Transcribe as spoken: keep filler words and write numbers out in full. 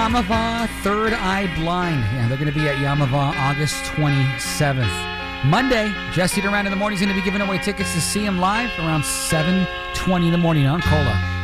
Yamava, Third Eye Blind. Yeah, they're going to be at Yamava August twenty-seventh. Monday, Jesse Duran in the morning is going to be giving away tickets to see him live around seven twenty in the morning on Cola.